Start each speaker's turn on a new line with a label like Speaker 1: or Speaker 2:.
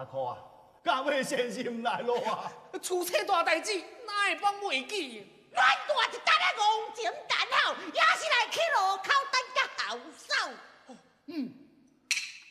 Speaker 1: 3块啊，敢要先心来咯啊！
Speaker 2: 出这大代志，哪会帮袂记？
Speaker 3: 咱大一单的戆情单好，也是来欺